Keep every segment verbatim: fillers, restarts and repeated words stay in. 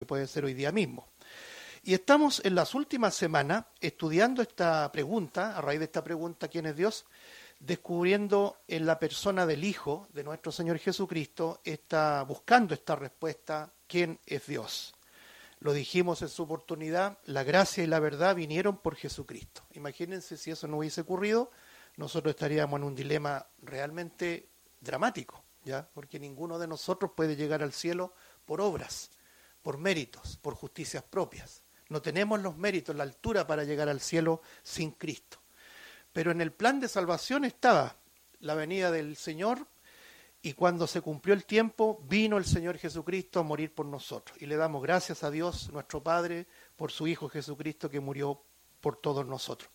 puede ser hoy día mismo. Y estamos en las últimas semanas estudiando esta pregunta, a raíz de esta pregunta, ¿quién es Dios?, descubriendo en la persona del Hijo de nuestro Señor Jesucristo, está buscando esta respuesta, ¿quién es Dios? Lo dijimos en su oportunidad, la gracia y la verdad vinieron por Jesucristo. Imagínense si eso no hubiese ocurrido, nosotros estaríamos en un dilema realmente dramático, ¿ya? Porque ninguno de nosotros puede llegar al cielo por obras, por méritos, por justicias propias. No tenemos los méritos, la altura para llegar al cielo sin Cristo. Pero en el plan de salvación estaba la venida del Señor, y cuando se cumplió el tiempo, vino el Señor Jesucristo a morir por nosotros. Y le damos gracias a Dios, nuestro Padre, por su Hijo Jesucristo que murió por todos nosotros.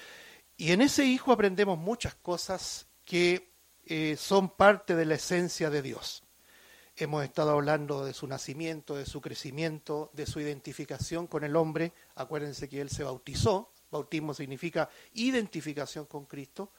Y en ese Hijo aprendemos muchas cosas que eh, son parte de la esencia de Dios. Hemos estado hablando de su nacimiento, de su crecimiento, de su identificación con el hombre. Acuérdense que Él se bautizó. Bautismo significa identificación con Cristo.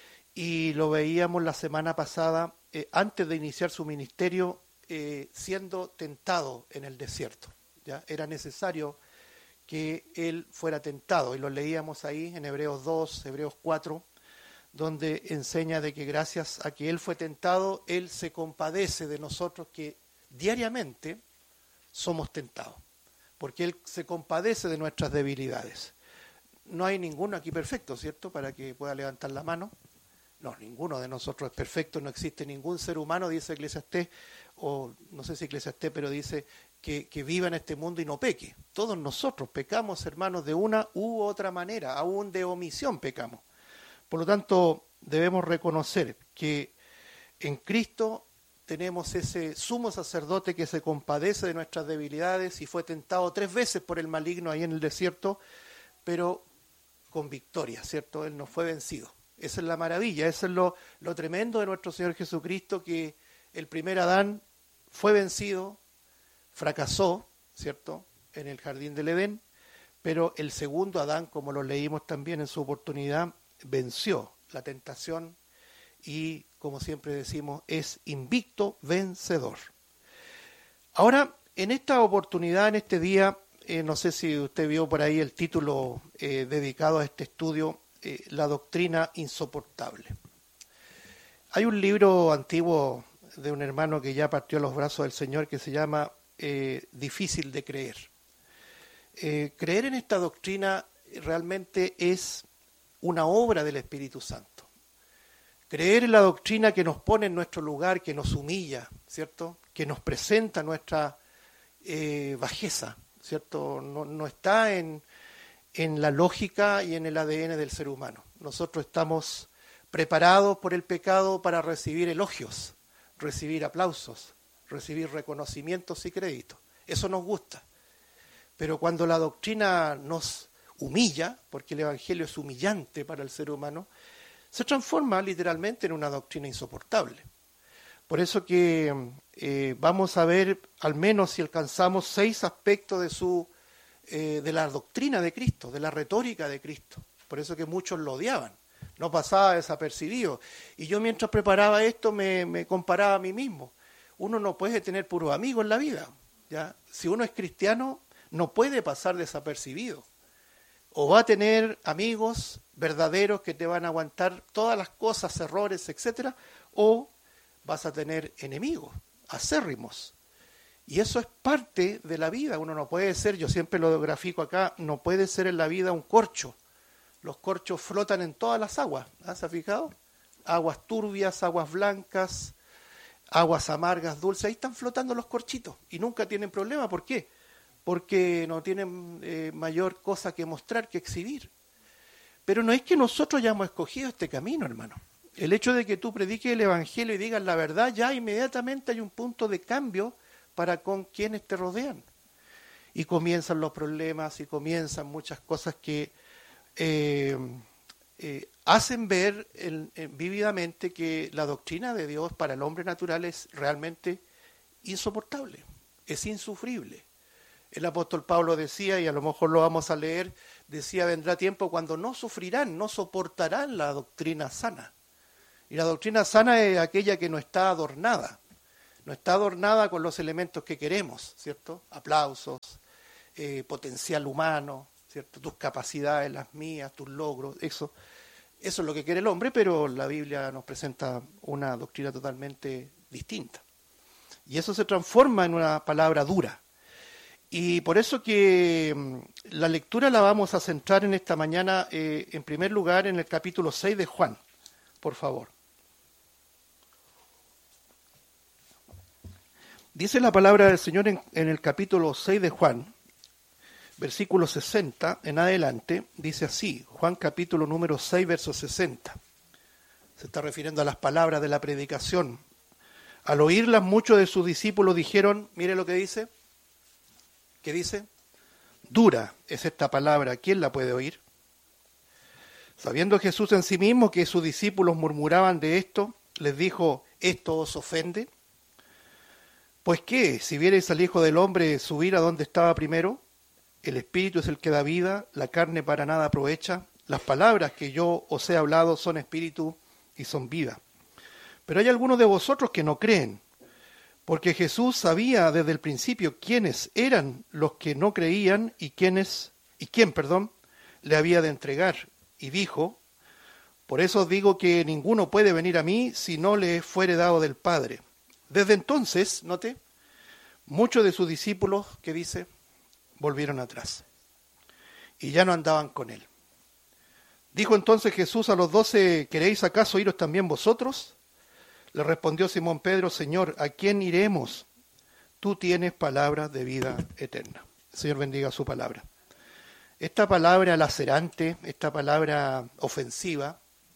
Y lo veíamos la semana pasada, eh, antes de iniciar su ministerio, eh, siendo tentado en el desierto. ¿Ya? Era necesario que Él fuera tentado. Y lo leíamos ahí en Hebreos dos, Hebreos cuatro, donde enseña de que gracias a que Él fue tentado, Él se compadece de nosotros que diariamente somos tentados. Porque Él se compadece de nuestras debilidades. No hay ninguno aquí perfecto, ¿cierto?, para que pueda levantar la mano. No, ninguno de nosotros es perfecto, no existe ningún ser humano, dice Eclesiastés, o no sé si Eclesiastés, pero dice que, que viva en este mundo y no peque. Todos nosotros pecamos, hermanos, de una u otra manera, aún de omisión pecamos. Por lo tanto, debemos reconocer que en Cristo tenemos ese sumo sacerdote que se compadece de nuestras debilidades y fue tentado tres veces por el maligno ahí en el desierto, pero con victoria, ¿cierto? Él no fue vencido. Esa es la maravilla, eso es lo, lo tremendo de nuestro Señor Jesucristo, que el primer Adán fue vencido, fracasó, ¿cierto?, en el jardín del Edén, pero el segundo Adán, como lo leímos también en su oportunidad, venció la tentación y, como siempre decimos, es invicto vencedor. Ahora, en esta oportunidad, en este día, eh, no sé si usted vio por ahí el título eh, dedicado a este estudio, Eh, la doctrina insoportable. Hay un libro antiguo de un hermano que ya partió a los brazos del Señor que se llama eh, Difícil de creer. Eh, creer en esta doctrina realmente es una obra del Espíritu Santo. Creer en la doctrina que nos pone en nuestro lugar, que nos humilla, ¿cierto?, que nos presenta nuestra eh, bajeza, ¿cierto? No, no está en en la lógica y en el A D N del ser humano. Nosotros estamos preparados por el pecado para recibir elogios, recibir aplausos, recibir reconocimientos y créditos. Eso nos gusta. Pero cuando la doctrina nos humilla, porque el Evangelio es humillante para el ser humano, se transforma literalmente en una doctrina insoportable. Por eso que eh, vamos a ver, al menos si alcanzamos seis aspectos de su Eh, de la doctrina de Cristo, de la retórica de Cristo. Por eso que muchos lo odiaban, no pasaba desapercibido. Y yo mientras preparaba esto me, me comparaba a mí mismo. Uno no puede tener puros amigos en la vida, ¿ya? Si uno es cristiano, no puede pasar desapercibido. O va a tener amigos verdaderos que te van a aguantar todas las cosas, errores, etcétera, o vas a tener enemigos, acérrimos. Y eso es parte de la vida. Uno no puede ser, yo siempre lo grafico acá, no puede ser en la vida un corcho. Los corchos flotan en todas las aguas, ¿ah? ¿Se ha fijado? Aguas turbias, aguas blancas, aguas amargas, dulces, ahí están flotando los corchitos y nunca tienen problema. ¿Por qué? Porque no tienen eh, mayor cosa que mostrar, que exhibir. Pero no es que nosotros hayamos escogido este camino, hermano. El hecho de que tú prediques el Evangelio y digas la verdad, ya inmediatamente hay un punto de cambio para con quienes te rodean. Y comienzan los problemas y comienzan muchas cosas que eh, eh, hacen ver el, eh, vívidamente que la doctrina de Dios para el hombre natural es realmente insoportable, es insufrible. El apóstol Pablo decía, y a lo mejor lo vamos a leer, decía, vendrá tiempo cuando no sufrirán, no soportarán la doctrina sana. Y la doctrina sana es aquella que no está adornada. no está adornada con los elementos que queremos, ¿cierto? Aplausos, eh, potencial humano, ¿cierto? Tus capacidades, las mías, tus logros, eso, eso es lo que quiere el hombre, pero la Biblia nos presenta una doctrina totalmente distinta. Y eso se transforma en una palabra dura. Y por eso que la lectura la vamos a centrar en esta mañana, eh, en primer lugar, en el capítulo seis de Juan, por favor. Dice la palabra del Señor en, en el capítulo seis de Juan, versículo sesenta en adelante, dice así, Juan capítulo número seis, verso sesenta. Se está refiriendo a las palabras de la predicación. Al oírlas, muchos de sus discípulos dijeron, mire lo que dice, ¿qué dice? Dura es esta palabra, ¿quién la puede oír? Sabiendo Jesús en sí mismo que sus discípulos murmuraban de esto, les dijo, ¿esto os ofende? Pues qué, si vierais al Hijo del Hombre subir a donde estaba primero, el Espíritu es el que da vida, la carne para nada aprovecha, las palabras que yo os he hablado son espíritu y son vida. Pero hay algunos de vosotros que no creen, porque Jesús sabía desde el principio quiénes eran los que no creían y quiénes, y quién, perdón, le había de entregar. Y dijo, por eso os digo que ninguno puede venir a mí si no le fuere dado del Padre. Desde entonces, note, muchos de sus discípulos, que dice, volvieron atrás y ya no andaban con él. Dijo entonces Jesús a los doce, ¿queréis acaso iros también vosotros? Le respondió Simón Pedro, Señor, ¿a quién iremos? Tú tienes palabras de vida eterna. El Señor bendiga su palabra. Esta palabra lacerante, esta palabra ofensiva,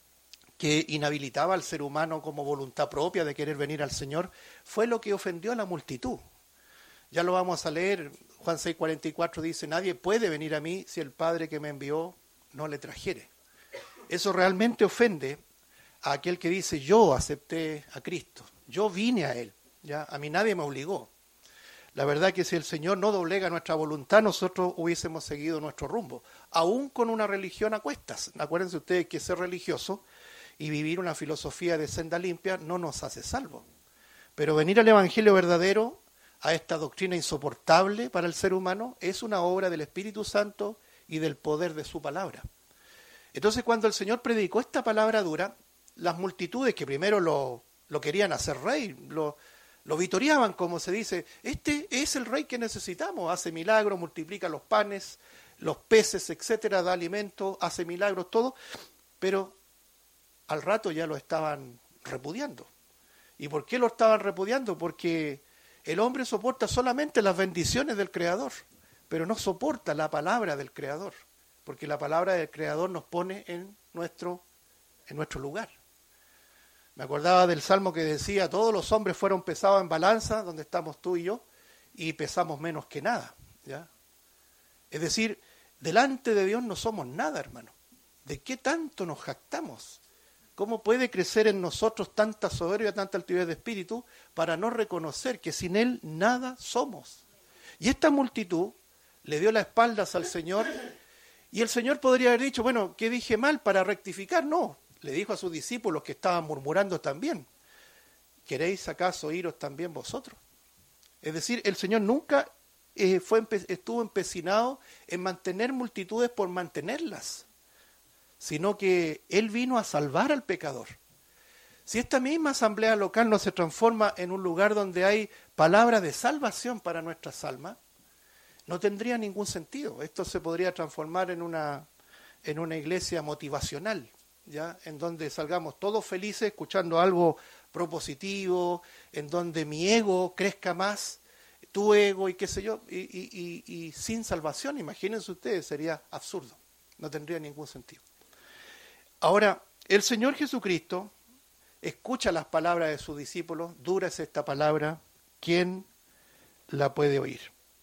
que inhabilitaba al ser humano como voluntad propia de querer venir al Señor, fue lo que ofendió a la multitud. Ya lo vamos a leer, Juan seis cuarenta y cuatro dice, nadie puede venir a mí si el Padre que me envió no le trajere. Eso realmente ofende a aquel que dice, yo acepté a Cristo, yo vine a Él, ¿ya? A mí nadie me obligó. La verdad que si el Señor no doblega nuestra voluntad, nosotros hubiésemos seguido nuestro rumbo, aún con una religión a cuestas. Acuérdense ustedes que ser religioso y vivir una filosofía de senda limpia no nos hace salvos. Pero venir al Evangelio verdadero, a esta doctrina insoportable para el ser humano, es una obra del Espíritu Santo y del poder de su palabra. Entonces, cuando el Señor predicó esta palabra dura, las multitudes que primero lo, lo querían hacer rey, lo, lo vitoreaban, como se dice, este es el rey que necesitamos, hace milagros, multiplica los panes, los peces, etcétera, da alimento, hace milagros, todo, pero al rato ya lo estaban repudiando. ¿Y por qué lo estaban repudiando? Porque el hombre soporta solamente las bendiciones del Creador, pero no soporta la palabra del Creador, porque la palabra del Creador nos pone en nuestro, en nuestro lugar. Me acordaba del salmo que decía, todos los hombres fueron pesados en balanza, donde estamos tú y yo, y pesamos menos que nada, ¿ya? Es decir, delante de Dios no somos nada, hermano. ¿De qué tanto nos jactamos? ¿Cómo puede crecer en nosotros tanta soberbia, tanta altivez de espíritu, para no reconocer que sin Él nada somos? Y esta multitud le dio las espaldas al Señor, y el Señor podría haber dicho, bueno, ¿qué dije mal para rectificar? No, le dijo a sus discípulos que estaban murmurando también, ¿queréis acaso iros también vosotros? Es decir, el Señor nunca eh, fue empe- estuvo empecinado en mantener multitudes por mantenerlas, sino que Él vino a salvar al pecador. Si esta misma asamblea local no se transforma en un lugar donde hay palabra de salvación para nuestras almas, no tendría ningún sentido. Esto se podría transformar en una, en una iglesia motivacional, ¿ya? En donde salgamos todos felices escuchando algo propositivo, en donde mi ego crezca más, tu ego y qué sé yo, y, y, y, y sin salvación, imagínense ustedes, sería absurdo, no tendría ningún sentido. Ahora, el Señor Jesucristo escucha las palabras de sus discípulos, dura es esta palabra, ¿quién la puede oír?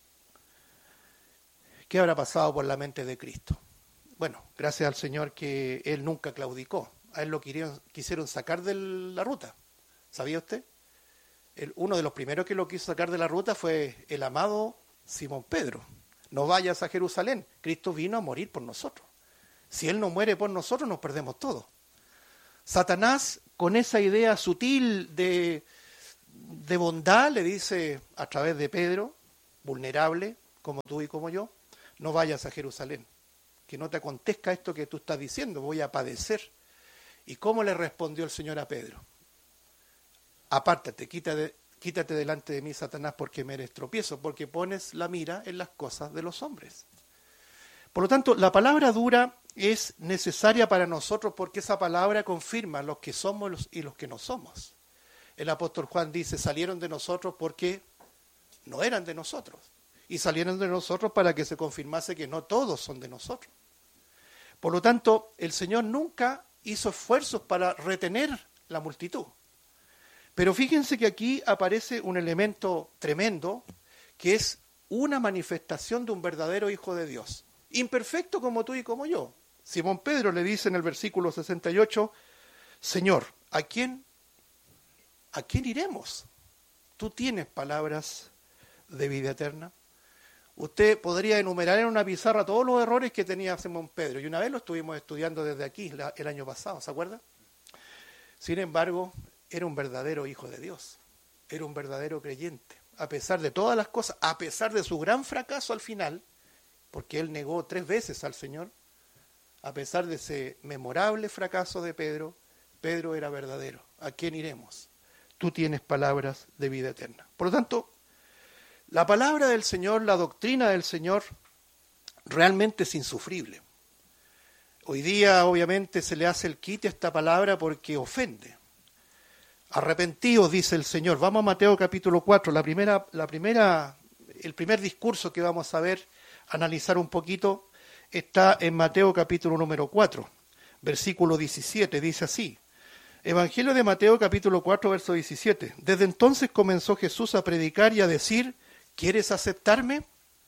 ¿Qué habrá pasado por la mente de Cristo? Bueno, gracias al Señor que Él nunca claudicó, a Él lo quisieron, quisieron sacar de la ruta, ¿sabía usted? El, uno de los primeros que lo quiso sacar de la ruta fue el amado Simón Pedro. No vayas a Jerusalén, Cristo vino a morir por nosotros. Si Él no muere por nosotros, nos perdemos todo. Satanás, con esa idea sutil de, de bondad le dice a través de Pedro, vulnerable, como tú y como yo, no vayas a Jerusalén, que no te acontezca esto que tú estás diciendo, voy a padecer. ¿Y cómo le respondió el Señor a Pedro? Apártate, quítate, quítate delante de mí, Satanás, porque me eres tropiezo, porque pones la mira en las cosas de los hombres. Por lo tanto, la palabra dura es necesaria para nosotros porque esa palabra confirma los que somos y los que no somos. El apóstol Juan dice, salieron de nosotros porque no eran de nosotros. Y salieron de nosotros para que se confirmase que no todos son de nosotros. Por lo tanto, el Señor nunca hizo esfuerzos para retener la multitud. Pero fíjense que aquí aparece un elemento tremendo, que es una manifestación de un verdadero Hijo de Dios. Imperfecto como tú y como yo. Simón Pedro le dice en el versículo sesenta y ocho, Señor, ¿a quién, a quién iremos? Tú tienes palabras de vida eterna. Usted podría enumerar en una pizarra todos los errores que tenía Simón Pedro, y una vez lo estuvimos estudiando desde aquí la, el año pasado, ¿se acuerda? Sin embargo, era un verdadero hijo de Dios, era un verdadero creyente, a pesar de todas las cosas, a pesar de su gran fracaso al final, porque él negó tres veces al Señor, a pesar de ese memorable fracaso de Pedro, Pedro era verdadero. ¿A quién iremos? Tú tienes palabras de vida eterna. Por lo tanto, la palabra del Señor, la doctrina del Señor, realmente es insufrible. Hoy día, obviamente, se le hace el quite a esta palabra porque ofende. Arrepentidos, dice el Señor. Vamos a Mateo capítulo cuatro, la primera, la primera, el primer discurso que vamos a ver, analizar un poquito, está en Mateo capítulo número cuatro, versículo diecisiete, dice así. Evangelio de Mateo capítulo cuatro, verso diecisiete. Desde entonces comenzó Jesús a predicar y a decir, ¿quieres aceptarme?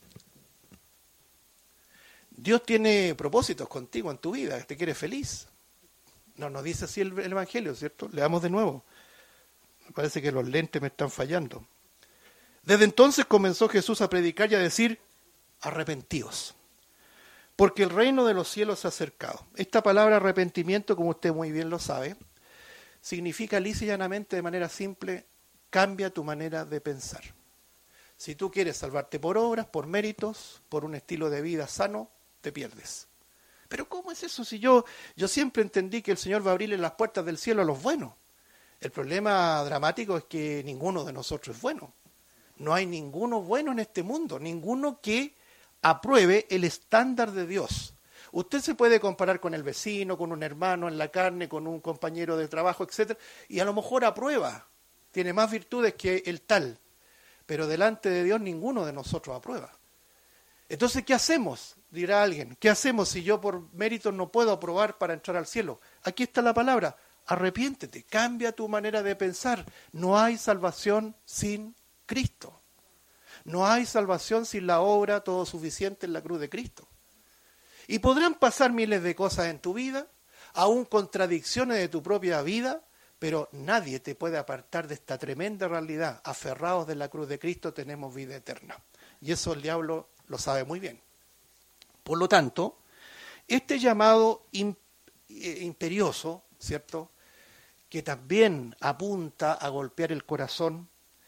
Dios tiene propósitos contigo en tu vida, te quiere feliz. No nos dice así el, el Evangelio, ¿cierto? Leamos de nuevo. Me parece que los lentes me están fallando. Desde entonces comenzó Jesús a predicar y a decir, arrepentíos, porque el reino de los cielos se ha acercado. Esta palabra arrepentimiento, como usted muy bien lo sabe, significa lisa y llanamente, de manera simple, cambia tu manera de pensar. Si tú quieres salvarte por obras, por méritos, por un estilo de vida sano, te pierdes. Pero ¿cómo es eso? Si yo, yo siempre entendí que el Señor va a abrirle las puertas del cielo a los buenos. El problema dramático es que ninguno de nosotros es bueno. No hay ninguno bueno en este mundo, ninguno que apruebe el estándar de Dios. Usted se puede comparar con el vecino, con un hermano en la carne, con un compañero de trabajo, etcétera, y a lo mejor aprueba, tiene más virtudes que el tal, pero delante de Dios ninguno de nosotros aprueba. Entonces, ¿qué hacemos? Dirá alguien, ¿qué hacemos si yo por méritos no puedo aprobar para entrar al cielo? Aquí está la palabra, arrepiéntete, cambia tu manera de pensar. No hay salvación sin Cristo. No hay salvación sin la obra todo suficiente en la cruz de Cristo. Y podrán pasar miles de cosas en tu vida, aún contradicciones de tu propia vida, pero nadie te puede apartar de esta tremenda realidad. Aferrados de la cruz de Cristo tenemos vida eterna. Y eso el diablo lo sabe muy bien. Por lo tanto, este llamado imperioso, ¿cierto?, que también apunta a golpear el corazón,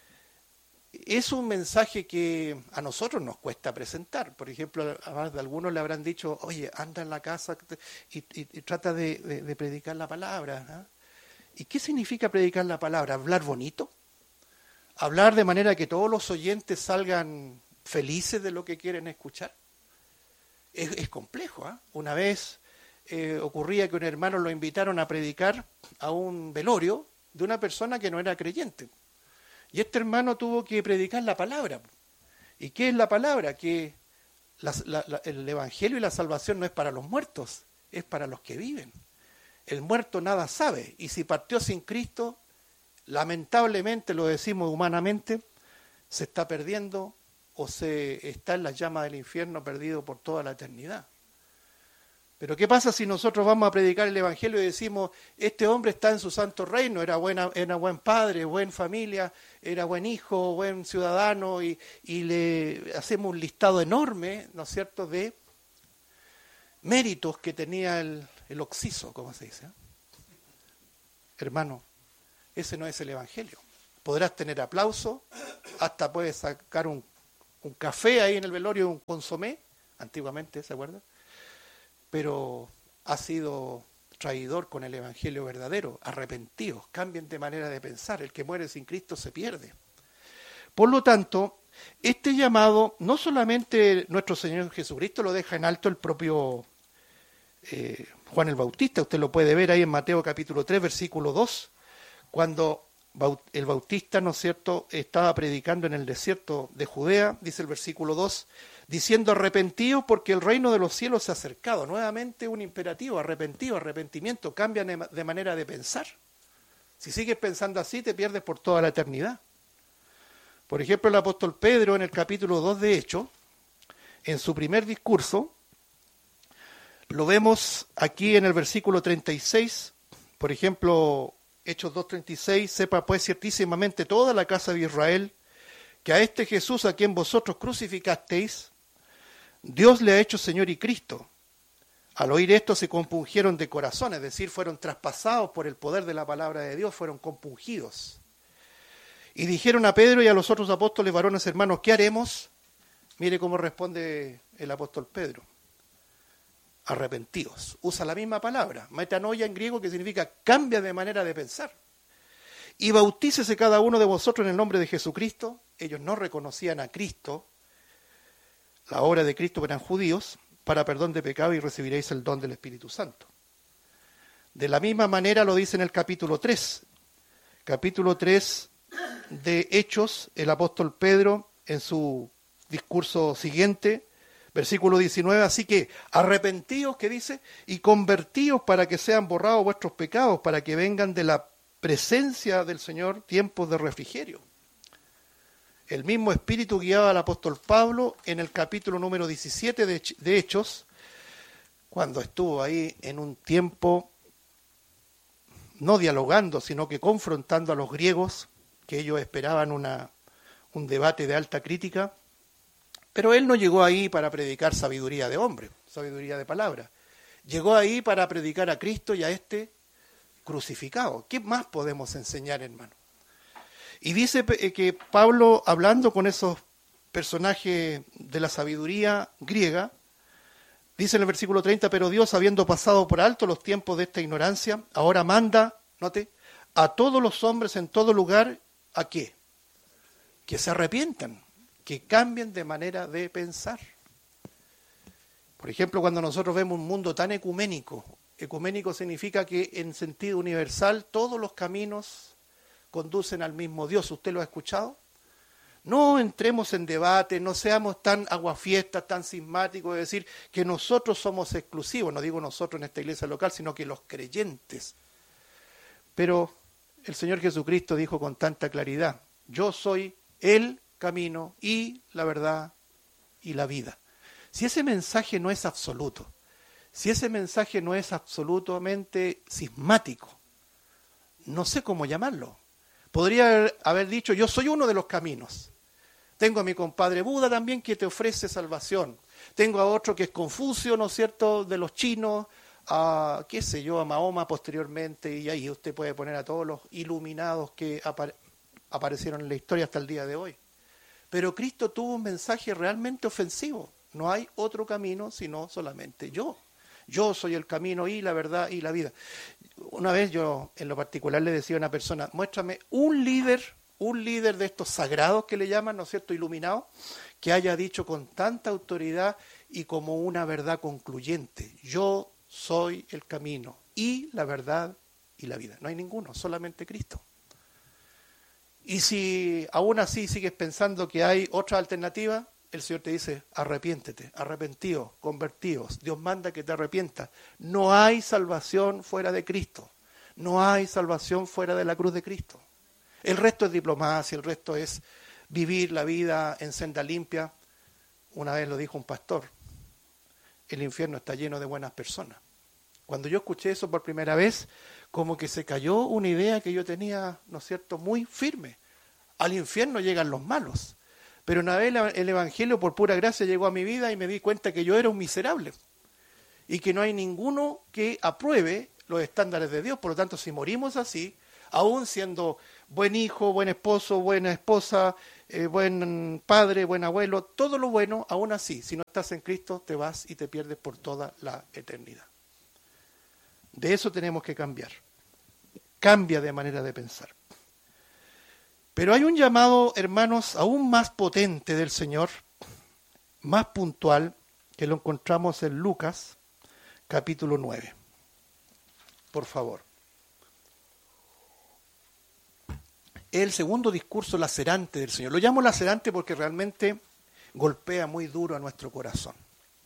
es un mensaje que a nosotros nos cuesta presentar. Por ejemplo, a más de algunos le habrán dicho, oye, anda en la casa y, y, y trata de, de, de predicar la palabra, ¿eh? ¿Y qué significa predicar la palabra? ¿Hablar bonito? ¿Hablar de manera que todos los oyentes salgan felices de lo que quieren escuchar? Es, es complejo, ¿eh? Una vez eh, ocurría que un hermano lo invitaron a predicar a un velorio de una persona que no era creyente. Y este hermano tuvo que predicar la palabra. ¿Y qué es la palabra? Que la, la, la, el evangelio y la salvación no es para los muertos, es para los que viven. El muerto nada sabe, y si partió sin Cristo, lamentablemente, lo decimos humanamente, se está perdiendo o se está en las llamas del infierno perdido por toda la eternidad. Pero ¿qué pasa si nosotros vamos a predicar el evangelio y decimos, este hombre está en su santo reino, era, buena, era buen padre, buena familia, era buen hijo, buen ciudadano, y, y le hacemos un listado enorme, ¿no es cierto?, de méritos que tenía el, el occiso, como se dice, ¿eh? Hermano, ese no es el evangelio. podrás tener aplauso, hasta puedes sacar un, un café ahí en el velorio, un consomé, antiguamente, ¿se acuerdan? Pero ha sido traidor con el evangelio verdadero. Arrepentidos, cambien de manera de pensar. El que muere sin Cristo se pierde. Por lo tanto, este llamado, no solamente nuestro Señor Jesucristo lo deja en alto el propio eh, Juan el Bautista, usted lo puede ver ahí en Mateo capítulo tres, versículo dos, cuando el Bautista, ¿no es cierto?, estaba predicando en el desierto de Judea, dice el versículo dos, diciendo arrepentidos porque el reino de los cielos se ha acercado. Nuevamente un imperativo, arrepentido, arrepentimiento, cambian de manera de pensar. Si sigues pensando así, te pierdes por toda la eternidad. Por ejemplo, el apóstol Pedro en el capítulo dos de Hechos, en su primer discurso, lo vemos aquí en el versículo treinta y seis, por ejemplo, Hechos dos treinta y seis, sepa pues ciertísimamente toda la casa de Israel, que a este Jesús a quien vosotros crucificasteis, Dios le ha hecho Señor y Cristo. Al oír esto se compungieron de corazón, es decir, fueron traspasados por el poder de la palabra de Dios, fueron compungidos. Y dijeron a Pedro y a los otros apóstoles, varones hermanos, ¿qué haremos? Mire cómo responde el apóstol Pedro. Arrepentidos. Usa la misma palabra, metanoia en griego, que significa cambia de manera de pensar. Y bautícese cada uno de vosotros en el nombre de Jesucristo. Ellos no reconocían a Cristo, la obra de Cristo, eran judíos, para perdón de pecado y recibiréis el don del Espíritu Santo. De la misma manera lo dice en el capítulo tres. Capítulo tres de Hechos, el apóstol Pedro, en su discurso siguiente, versículo diecinueve, así que arrepentíos, que dice, y convertíos para que sean borrados vuestros pecados, para que vengan de la presencia del Señor tiempos de refrigerio. El mismo espíritu guiaba al apóstol Pablo en el capítulo número diecisiete de, de Hechos, cuando estuvo ahí en un tiempo no dialogando, sino que confrontando a los griegos, que ellos esperaban una, un debate de alta crítica. Pero él no llegó ahí para predicar sabiduría de hombre, sabiduría de palabra. Llegó ahí para predicar a Cristo y a este crucificado. ¿Qué más podemos enseñar, hermano? Y dice que Pablo, hablando con esos personajes de la sabiduría griega, dice en el versículo treinta, pero Dios, habiendo pasado por alto los tiempos de esta ignorancia, ahora manda, note, a todos los hombres en todo lugar, ¿a qué? Que se arrepientan, que cambien de manera de pensar. Por ejemplo, cuando nosotros vemos un mundo tan ecuménico, ecuménico significa que en sentido universal todos los caminos conducen al mismo Dios. ¿Usted lo ha escuchado? No entremos en debate, no seamos tan aguafiestas, tan cismáticos, de decir que nosotros somos exclusivos, no digo nosotros en esta iglesia local, sino que los creyentes. Pero el Señor Jesucristo dijo con tanta claridad, yo soy el camino y la verdad y la vida. Si ese mensaje no es absoluto, si ese mensaje no es absolutamente cismático, no sé cómo llamarlo. Podría haber dicho, yo soy uno de los caminos. Tengo a mi compadre Buda también que te ofrece salvación. Tengo a otro que es Confucio, ¿no es cierto?, de los chinos, a, qué sé yo, a Mahoma posteriormente, y ahí usted puede poner a todos los iluminados que apare- aparecieron en la historia hasta el día de hoy. Pero Cristo tuvo un mensaje realmente ofensivo. No hay otro camino sino solamente yo. Yo soy el camino y la verdad y la vida. Una vez yo en lo particular le decía a una persona, muéstrame un líder, un líder de estos sagrados que le llaman, ¿no es cierto?, iluminados, que haya dicho con tanta autoridad y como una verdad concluyente, yo soy el camino y la verdad y la vida. No hay ninguno, solamente Cristo. Y si aún así sigues pensando que hay otra alternativa, el Señor te dice, arrepiéntete, arrepentíos, convertíos. Dios manda que te arrepientas. No hay salvación fuera de Cristo. No hay salvación fuera de la cruz de Cristo. El resto es diplomacia, el resto es vivir la vida en senda limpia. Una vez lo dijo un pastor, el infierno está lleno de buenas personas. Cuando yo escuché eso por primera vez, como que se cayó una idea que yo tenía, ¿no es cierto?, muy firme. Al infierno llegan los malos. Pero una vez el Evangelio por pura gracia llegó a mi vida y me di cuenta que yo era un miserable. Y que no hay ninguno que apruebe los estándares de Dios. Por lo tanto, si morimos así, aún siendo buen hijo, buen esposo, buena esposa, eh, buen padre, buen abuelo, todo lo bueno, aún así, si no estás en Cristo, te vas y te pierdes por toda la eternidad. De eso tenemos que cambiar. Cambia de manera de pensar. Pero hay un llamado, hermanos, aún más potente del Señor, más puntual, que lo encontramos en Lucas, capítulo nueve. Por favor. Es el segundo discurso lacerante del Señor. Lo llamo lacerante porque realmente golpea muy duro a nuestro corazón.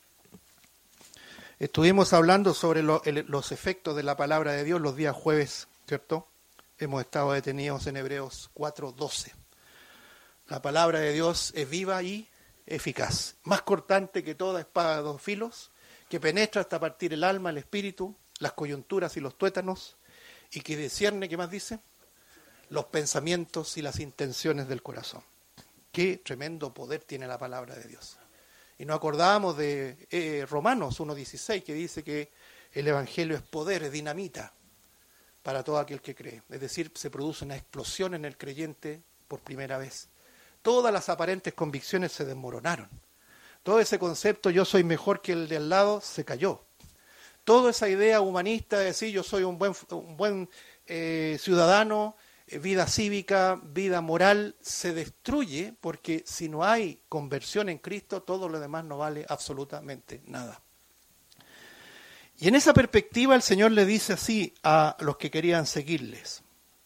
Estuvimos hablando sobre lo, el, los efectos de la palabra de Dios los días jueves, ¿cierto? Hemos estado detenidos en Hebreos cuatro doce. La palabra de Dios es viva y eficaz, más cortante que toda espada de dos filos, que penetra hasta partir el alma, el espíritu, las coyunturas y los tuétanos, y que discierne, ¿qué más dice? Los pensamientos y las intenciones del corazón. Qué tremendo poder tiene la palabra de Dios. Y nos acordábamos de eh, Romanos uno dieciséis, que dice que el Evangelio es poder, es dinamita para todo aquel que cree. Es decir, se produce una explosión en el creyente por primera vez. Todas las aparentes convicciones se desmoronaron. Todo ese concepto, yo soy mejor que el de al lado, se cayó. Toda esa idea humanista de decir yo soy un buen, un buen eh, ciudadano, eh, vida cívica, vida moral, se destruye porque si no hay conversión en Cristo, todo lo demás no vale absolutamente nada. Y en esa perspectiva el Señor le dice así a los que querían seguirles.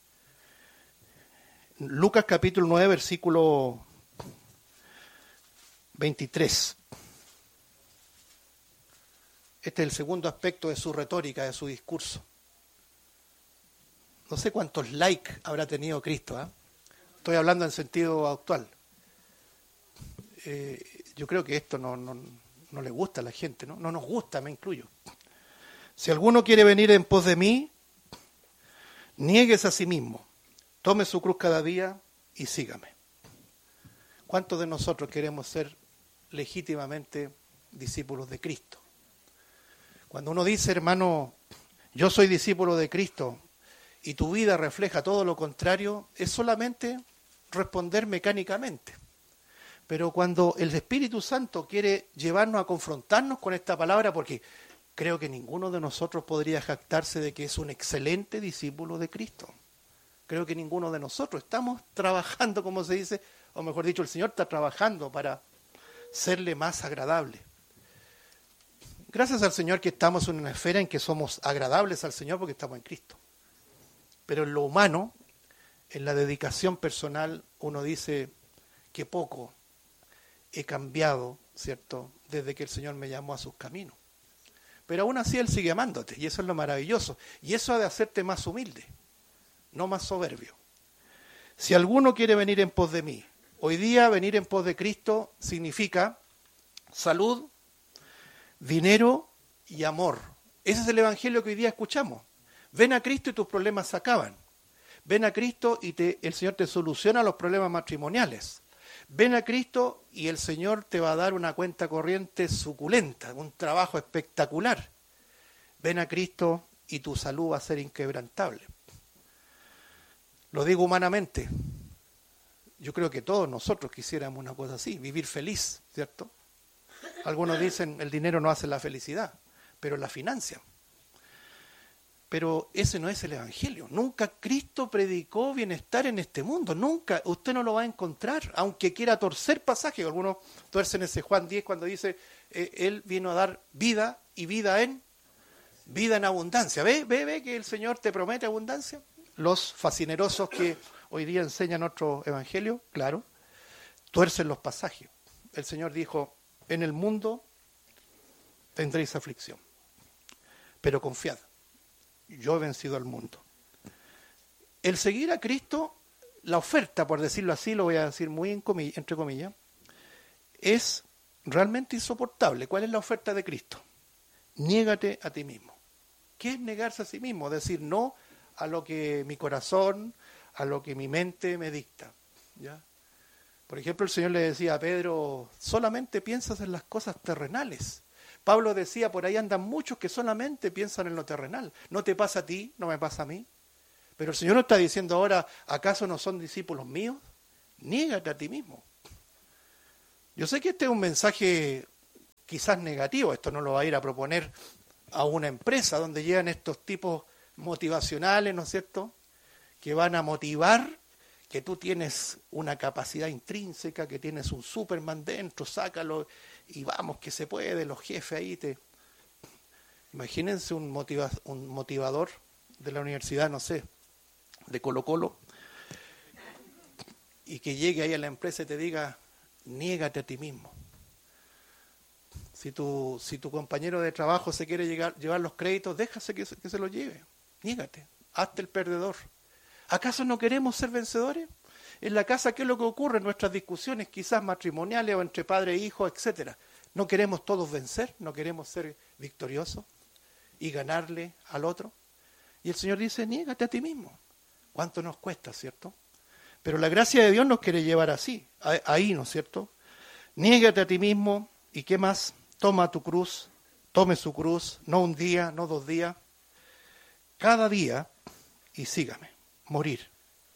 Lucas capítulo nueve, versículo veintitrés. Este es el segundo aspecto de su retórica, de su discurso. No sé cuántos likes habrá tenido Cristo, ¿eh? Estoy hablando en sentido actual. Eh, yo creo que esto no, no, no le gusta a la gente, ¿no? No nos gusta, me incluyo. Si alguno quiere venir en pos de mí, niéguese a sí mismo, tome su cruz cada día y sígame. ¿Cuántos de nosotros queremos ser legítimamente discípulos de Cristo? Cuando uno dice, hermano, yo soy discípulo de Cristo y tu vida refleja todo lo contrario, es solamente responder mecánicamente. Pero cuando el Espíritu Santo quiere llevarnos a confrontarnos con esta palabra, porque creo que ninguno de nosotros podría jactarse de que es un excelente discípulo de Cristo. Creo que ninguno de nosotros estamos trabajando, como se dice, o mejor dicho, el Señor está trabajando para serle más agradable. Gracias al Señor que estamos en una esfera en que somos agradables al Señor porque estamos en Cristo. Pero en lo humano, en la dedicación personal, uno dice que poco he cambiado, ¿cierto?, desde que el Señor me llamó a sus caminos. Pero aún así Él sigue amándote, y eso es lo maravilloso. Y eso ha de hacerte más humilde, no más soberbio. Si alguno quiere venir en pos de mí, hoy día venir en pos de Cristo significa salud, dinero y amor. Ese es el evangelio que hoy día escuchamos. Ven a Cristo y tus problemas se acaban. Ven a Cristo y te, el Señor te soluciona los problemas matrimoniales. Ven a Cristo y el Señor te va a dar una cuenta corriente suculenta, un trabajo espectacular. Ven a Cristo y tu salud va a ser inquebrantable. Lo digo humanamente. Yo creo que todos nosotros quisiéramos una cosa así, vivir feliz, ¿cierto? Algunos dicen el dinero no hace la felicidad, pero la financia. Pero ese no es el evangelio. Nunca Cristo predicó bienestar en este mundo. Nunca. Usted no lo va a encontrar, aunque quiera torcer pasajes. Algunos tuercen ese Juan diez cuando dice, eh, Él vino a dar vida y vida en vida en abundancia. ¿Ve, ve, ve que el Señor te promete abundancia? Los fascinerosos que hoy día enseñan otro evangelio, claro, tuercen los pasajes. El Señor dijo, en el mundo tendréis aflicción, pero confiad. Yo he vencido al mundo. El seguir a Cristo, la oferta, por decirlo así, lo voy a decir muy en comillas, entre comillas, es realmente insoportable. ¿Cuál es la oferta de Cristo? Niégate a ti mismo. ¿Qué es negarse a sí mismo? Decir no a lo que mi corazón, a lo que mi mente me dicta. ¿Ya? Por ejemplo, el Señor le decía a Pedro, solamente piensas en las cosas terrenales. Pablo decía, por ahí andan muchos que solamente piensan en lo terrenal. No te pasa a ti, no me pasa a mí. Pero el Señor no está diciendo ahora, ¿acaso no son discípulos míos? Niégate a ti mismo. Yo sé que este es un mensaje quizás negativo, esto no lo va a ir a proponer a una empresa donde llegan estos tipos motivacionales, ¿no es cierto?, que van a motivar que tú tienes una capacidad intrínseca, que tienes un Superman dentro, sácalo y vamos, que se puede, los jefes ahí te... Imagínense un, motiva, un motivador de la universidad, no sé, de Colo Colo, y que llegue ahí a la empresa y te diga, niégate a ti mismo. Si tu, si tu compañero de trabajo se quiere llegar, llevar los créditos, déjase que se, que se los lleve. Niégate, hazte el perdedor. ¿Acaso no queremos ser vencedores? En la casa, ¿qué es lo que ocurre en nuestras discusiones, quizás matrimoniales o entre padre e hijo, etcétera? ¿No queremos todos vencer? ¿No queremos ser victoriosos y ganarle al otro? Y el Señor dice, niégate a ti mismo. ¿Cuánto nos cuesta, cierto? Pero la gracia de Dios nos quiere llevar así, ahí, ¿no es cierto? Niégate a ti mismo, ¿y qué más? Toma tu cruz, tome su cruz, no un día, no dos días, cada día, y sígame, morir.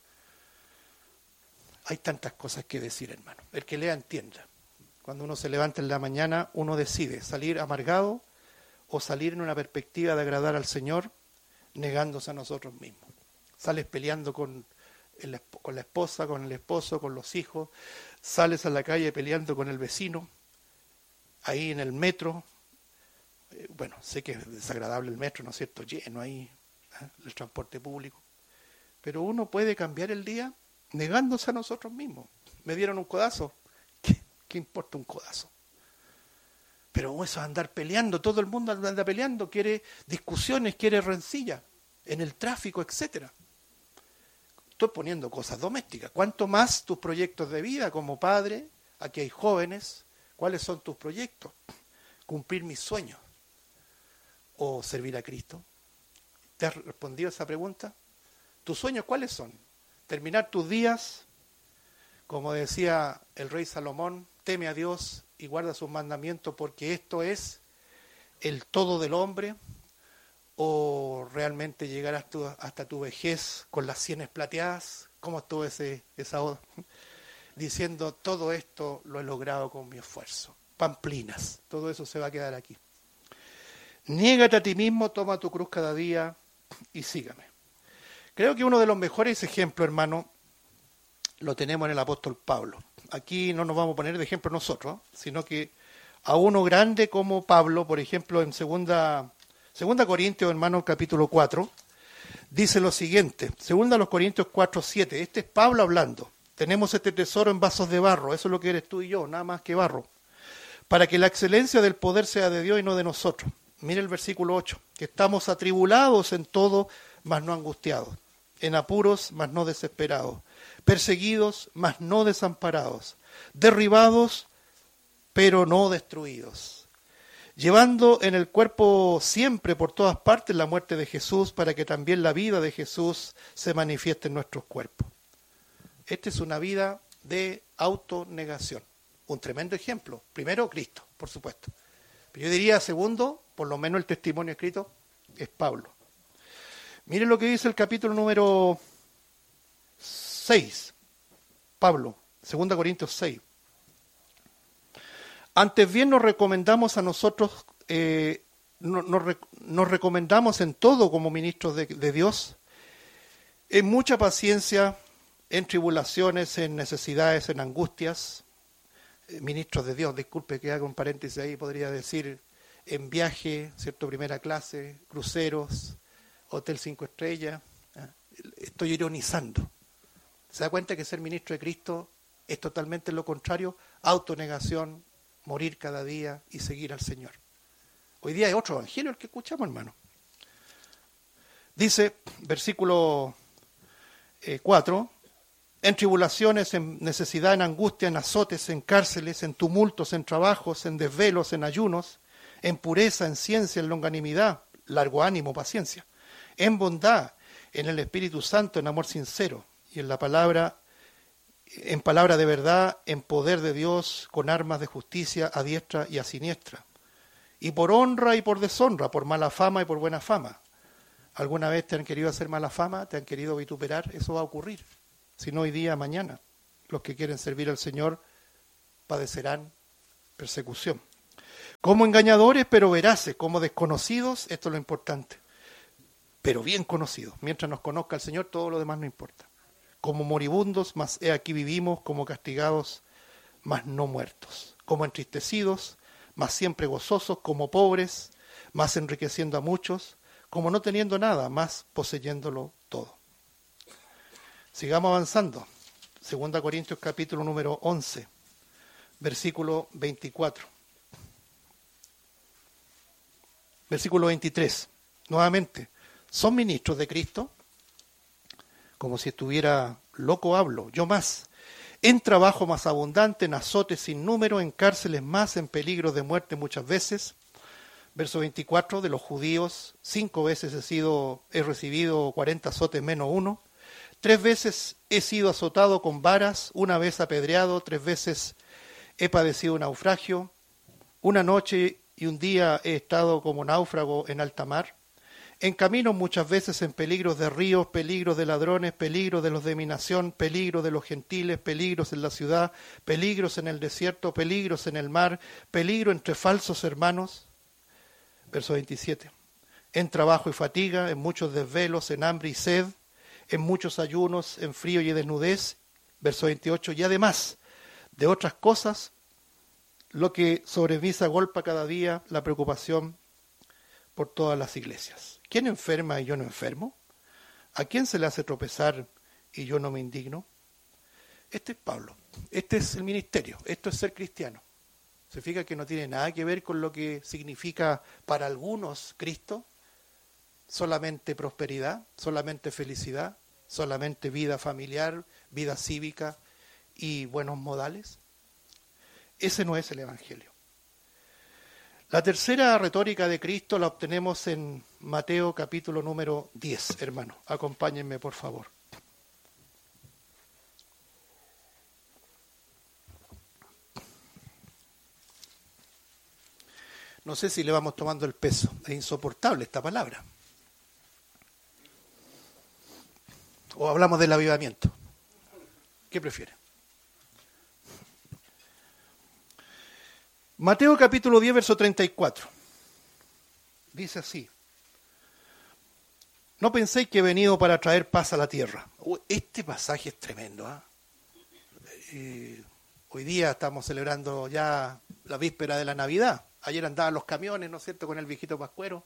Hay tantas cosas que decir, hermano. El que lea entienda. Cuando uno se levanta en la mañana, uno decide salir amargado o salir en una perspectiva de agradar al Señor, negándose a nosotros mismos. Sales peleando con, el, con la esposa, con el esposo, con los hijos, sales a la calle peleando con el vecino, ahí en el metro, eh, bueno, sé que es desagradable el metro, ¿no es cierto?, lleno ahí, ¿eh? El transporte público, pero uno puede cambiar el día negándose a nosotros mismos. Me dieron un codazo, ¿qué, qué importa un codazo? Pero eso es andar peleando, todo el mundo anda peleando, quiere discusiones, quiere rencilla, en el tráfico, etcétera. Estoy poniendo cosas domésticas. ¿Cuánto más tus proyectos de vida como padre? Aquí hay jóvenes. ¿Cuáles son tus proyectos? ¿Cumplir mis sueños? ¿O servir a Cristo? ¿Te has respondido a esa pregunta? ¿Tus sueños cuáles son? Terminar tus días, como decía el rey Salomón, teme a Dios y guarda sus mandamientos porque esto es el todo del hombre, o realmente llegar hasta, hasta tu vejez con las sienes plateadas, como estuvo ese, esa oda, diciendo todo esto lo he logrado con mi esfuerzo. Pamplinas, todo eso se va a quedar aquí. Niégate a ti mismo, toma tu cruz cada día y sígame. Creo que uno de los mejores ejemplos, hermano, lo tenemos en el apóstol Pablo. Aquí no nos vamos a poner de ejemplo nosotros, sino que a uno grande como Pablo, por ejemplo, en segunda, segunda Corintios, hermano, capítulo cuatro, dice lo siguiente, segunda los Corintios cuatro, siete, este es Pablo hablando, tenemos este tesoro en vasos de barro, eso es lo que eres tú y yo, nada más que barro, para que la excelencia del poder sea de Dios y no de nosotros. Mire el versículo ocho, que estamos atribulados en todo, mas no angustiados, en apuros, mas no desesperados, perseguidos, mas no desamparados, derribados, pero no destruidos, llevando en el cuerpo siempre por todas partes la muerte de Jesús, para que también la vida de Jesús se manifieste en nuestros cuerpos. Esta es una vida de autonegación. Un tremendo ejemplo. Primero, Cristo, por supuesto. Pero yo diría, segundo, por lo menos el testimonio escrito, es Pablo. Miren lo que dice el capítulo número seis. Pablo, segunda Corintios seis. Antes bien nos recomendamos a nosotros, eh, nos, nos, nos recomendamos en todo como ministros de, de Dios, en mucha paciencia, en tribulaciones, en necesidades, en angustias, eh, ministros de Dios, disculpe que haga un paréntesis ahí, podría decir en viaje, cierto, primera clase, cruceros, hotel cinco estrellas, ¿eh? Estoy ironizando. ¿Se da cuenta que ser ministro de Cristo es totalmente lo contrario? Autonegación, morir cada día y seguir al Señor. Hoy día hay otro evangelio el que escuchamos, hermano. Dice, versículo eh, cuatro, en tribulaciones, en necesidad, en angustia, en azotes, en cárceles, en tumultos, en trabajos, en desvelos, en ayunos, en pureza, en ciencia, en longanimidad, largo ánimo, paciencia, en bondad, en el Espíritu Santo, en amor sincero, y en la palabra, en palabra de verdad, en poder de Dios, con armas de justicia a diestra y a siniestra, y por honra y por deshonra, por mala fama y por buena fama, ¿Alguna vez te han querido hacer mala fama? ¿Te han querido vituperar? Eso va a ocurrir. Si no hoy día, mañana. Los que quieren servir al Señor padecerán persecución. Como engañadores, pero veraces. Como desconocidos, esto es lo importante. Pero bien conocidos. Mientras nos conozca el Señor, todo lo demás no importa. Como moribundos, mas he aquí vivimos. Como castigados, mas no muertos. Como entristecidos, mas siempre gozosos. Como pobres, mas enriqueciendo a muchos. Como no teniendo nada, mas poseyéndolo todo. Sigamos avanzando. Segunda Corintios capítulo número once, versículo veinticuatro. Versículo veintitrés. Nuevamente, ¿son ministros de Cristo? Como si estuviera loco hablo, yo más. En trabajo más abundante, en azotes sin número, en cárceles más, en peligro de muerte muchas veces. Verso veinticuatro, de los judíos, cinco veces he sido, he recibido cuarenta azotes menos uno. Tres veces he sido azotado con varas, una vez apedreado, tres veces he padecido naufragio. Una noche y un día he estado como náufrago en alta mar. En camino muchas veces en peligros de ríos, peligros de ladrones, peligros de los de mi nación, peligros de los gentiles, peligros en la ciudad, peligros en el desierto, peligros en el mar, peligro entre falsos hermanos. Verso veintisiete. En trabajo y fatiga, en muchos desvelos, en hambre y sed, en muchos ayunos, en frío y desnudez. Verso veintiocho. Y además de otras cosas, lo que sobre mí se agolpa cada día, la preocupación por todas las iglesias. ¿Quién enferma y yo no enfermo? ¿A quién se le hace tropezar y yo no me indigno? Este es Pablo. Este es el ministerio. Esto es ser cristiano. Se fija que no tiene nada que ver con lo que significa para algunos Cristo, solamente prosperidad, solamente felicidad, solamente vida familiar, vida cívica y buenos modales. Ese no es el Evangelio. La tercera retórica de Cristo la obtenemos en Mateo capítulo número diez, hermano. Acompáñenme, por favor. No sé si le vamos tomando el peso. Es insoportable esta palabra. ¿O hablamos del avivamiento? ¿Qué prefiere? Mateo capítulo diez, verso treinta y cuatro. Dice así. No penséis que he venido para traer paz a la tierra. Este pasaje es tremendo. ¿eh? Eh, hoy día estamos celebrando ya la víspera de la Navidad. Ayer andaban los camiones, ¿no es cierto?, con el viejito pascuero.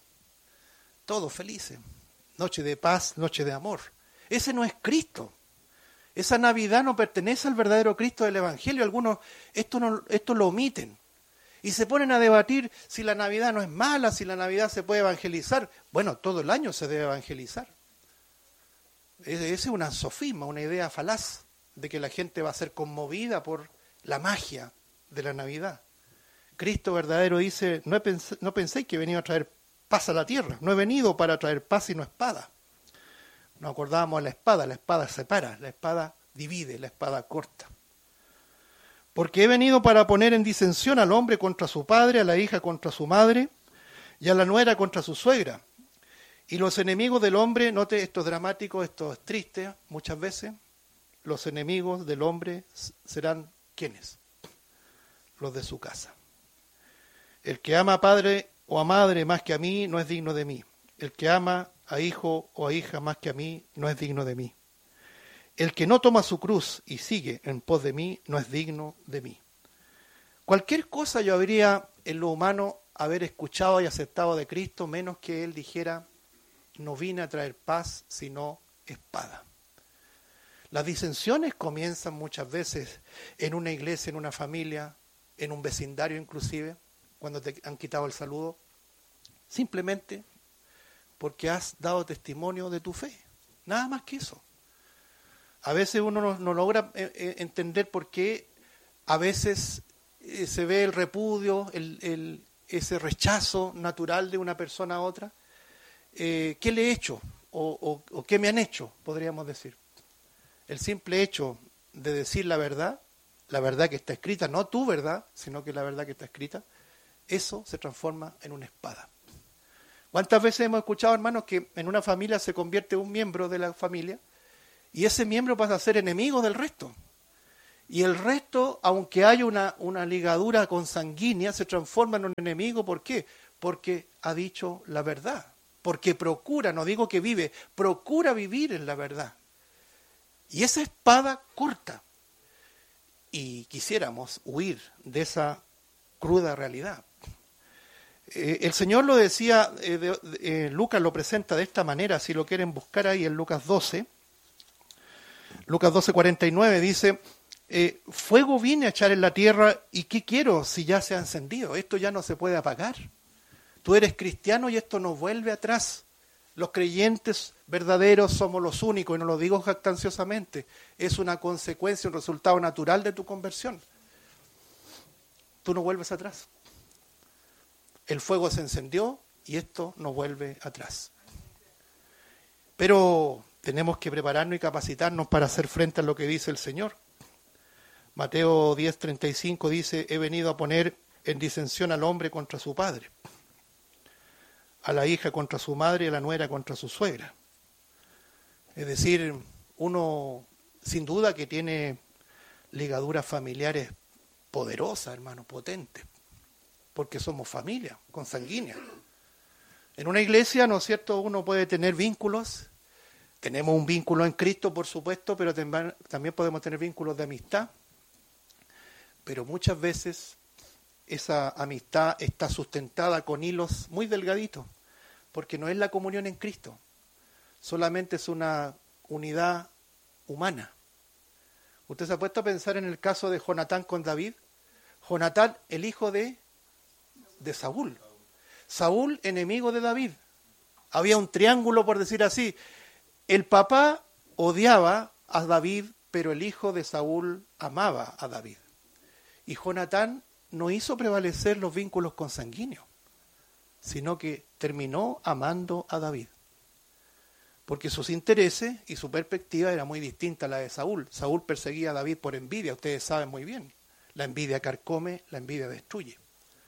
Todos felices. Noche de paz, noche de amor. Ese no es Cristo. Esa Navidad no pertenece al verdadero Cristo del Evangelio. Algunos esto, no, esto lo omiten. Y se ponen a debatir si la Navidad no es mala, si la Navidad se puede evangelizar. Bueno, todo el año se debe evangelizar. Ese es un sofisma, una idea falaz de que la gente va a ser conmovida por la magia de la Navidad. Cristo verdadero dice, no, pens- no penséis que he venido a traer paz a la tierra. No he venido para traer paz sino espada. Nos acordábamos de la espada. La espada separa, la espada divide, la espada corta. Porque he venido para poner en disensión al hombre contra su padre, a la hija contra su madre, y a la nuera contra su suegra. Y los enemigos del hombre, note, esto es dramático, esto es triste muchas veces, los enemigos del hombre serán, ¿quiénes? Los de su casa. El que ama a padre o a madre más que a mí no es digno de mí. El que ama a hijo o a hija más que a mí no es digno de mí. El que no toma su cruz y sigue en pos de mí no es digno de mí. Cualquier cosa yo habría en lo humano haber escuchado y aceptado de Cristo, menos que Él dijera, no vine a traer paz sino espada. Las disensiones comienzan muchas veces en una iglesia, en una familia, en un vecindario inclusive, cuando te han quitado el saludo, simplemente porque has dado testimonio de tu fe. Nada más que eso. A veces uno no, no logra eh, entender por qué a veces eh, se ve el repudio, el, el, ese rechazo natural de una persona a otra. Eh, ¿Qué le he hecho? O, o, o ¿qué me han hecho? Podríamos decir. El simple hecho de decir la verdad, la verdad que está escrita, no tu verdad, sino que la verdad que está escrita, eso se transforma en una espada. ¿Cuántas veces hemos escuchado, hermanos, que en una familia se convierte un miembro de la familia y ese miembro pasa a ser enemigo del resto? Y el resto, aunque haya una, una ligadura consanguínea, se transforma en un enemigo. ¿Por qué? Porque ha dicho la verdad. Porque procura, no digo que vive, procura vivir en la verdad. Y esa espada corta. Y quisiéramos huir de esa cruda realidad. Eh, el Señor lo decía, eh, de, eh, Lucas lo presenta de esta manera, si lo quieren buscar ahí en Lucas doce. Lucas doce, cuarenta y nueve dice, eh, fuego vine a echar en la tierra, ¿y qué quiero si ya se ha encendido? Esto ya no se puede apagar. Tú eres cristiano y esto no vuelve atrás. Los creyentes verdaderos somos los únicos, y no lo digo jactanciosamente, es una consecuencia, un resultado natural de tu conversión. Tú no vuelves atrás. El fuego se encendió y esto no vuelve atrás. Pero tenemos que prepararnos y capacitarnos para hacer frente a lo que dice el Señor. Mateo diez, treinta y cinco dice, he venido a poner en disensión al hombre contra su padre, a la hija contra su madre y a la nuera contra su suegra. Es decir, uno sin duda que tiene ligaduras familiares poderosas, hermano, potentes, porque somos familia, consanguínea. En una iglesia, ¿no es cierto?, uno puede tener vínculos, tenemos un vínculo en Cristo, por supuesto, pero también podemos tener vínculos de amistad, pero muchas veces esa amistad está sustentada con hilos muy delgaditos, porque no es la comunión en Cristo, solamente es una unidad humana. ¿Usted se ha puesto a pensar en el caso de Jonatán con David? Jonatán, el hijo de, de Saúl. Saúl, enemigo de David. Había un triángulo, por decir así. El papá odiaba a David, pero el hijo de Saúl amaba a David. Y Jonatán no hizo prevalecer los vínculos consanguíneos, sino que terminó amando a David. Porque sus intereses y su perspectiva era muy distinta a la de Saúl. Saúl perseguía a David por envidia, ustedes saben muy bien. La envidia carcome, la envidia destruye.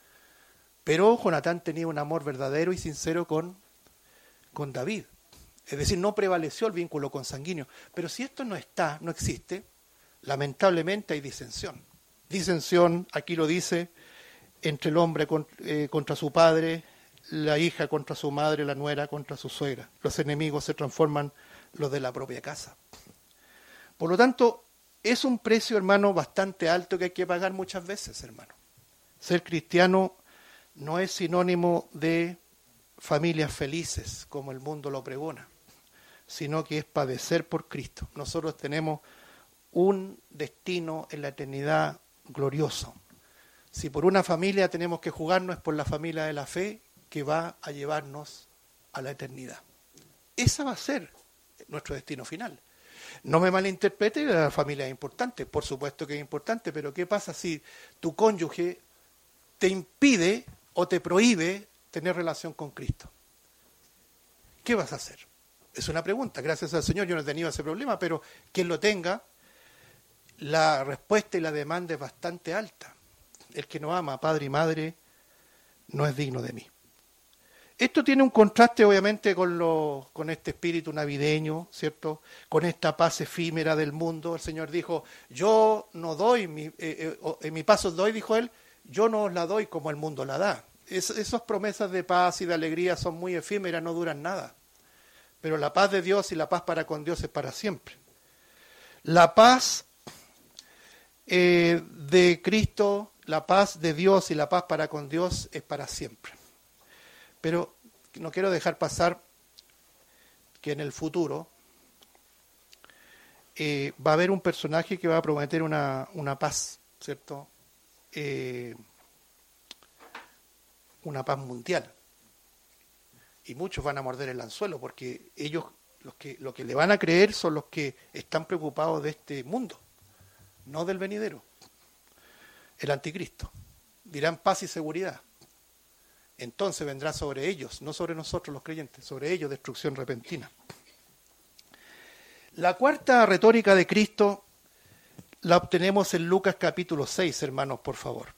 Pero Jonatán tenía un amor verdadero y sincero con, con David. Es decir, no prevaleció el vínculo consanguíneo. Pero si esto no está, no existe, lamentablemente hay disensión. Disensión, aquí lo dice, entre el hombre contra, eh, contra su padre, la hija contra su madre, la nuera contra su suegra. Los enemigos se transforman los de la propia casa. Por lo tanto, es un precio, hermano, bastante alto que hay que pagar muchas veces, hermano. Ser cristiano no es sinónimo de familias felices, como el mundo lo pregona, sino que es padecer por Cristo. Nosotros tenemos un destino en la eternidad glorioso. Si por una familia tenemos que jugarnos, es por la familia de la fe que va a llevarnos a la eternidad. Esa va a ser nuestro destino final. No me malinterprete, la familia es importante, por supuesto que es importante, pero ¿qué pasa si tu cónyuge te impide o te prohíbe tener relación con Cristo? ¿Qué vas a hacer? Es una pregunta. Gracias al Señor yo no he tenido ese problema, pero quien lo tenga, la respuesta y la demanda es bastante alta. El que no ama a padre y madre no es digno de mí. Esto tiene un contraste obviamente con, lo, con este espíritu navideño, ¿cierto? Con esta paz efímera del mundo. El Señor dijo, yo no doy, mi, eh, eh, en mi paz os doy, dijo Él, yo no os la doy como el mundo la da. Es, esas promesas de paz y de alegría son muy efímeras, no duran nada. Pero la paz de Dios y la paz para con Dios es para siempre. La paz eh, de Cristo, la paz de Dios y la paz para con Dios es para siempre. Pero no quiero dejar pasar que en el futuro eh, va a haber un personaje que va a prometer una, una paz, ¿cierto? Eh, una paz mundial. Y muchos van a morder el anzuelo porque ellos, los que, lo que le van a creer son los que están preocupados de este mundo, no del venidero. El anticristo. Dirán paz y seguridad. Entonces vendrá sobre ellos, no sobre nosotros los creyentes, sobre ellos destrucción repentina. La cuarta retórica de Cristo la obtenemos en Lucas capítulo seis, hermanos, por favor.